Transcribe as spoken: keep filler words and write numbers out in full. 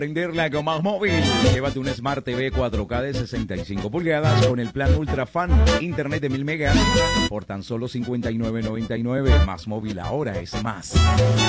Prenderla con Más Móvil. Llévate un Smart T V cuatro K de sesenta y cinco pulgadas con el plan Ultra Fan, internet de mil megas por tan solo cincuenta y nueve noventa y nueve. Más Móvil ahora es más.